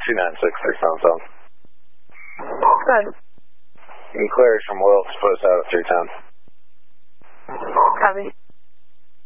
296, sound zone. Good. Clear from Wilkes, post out at 310. Copy.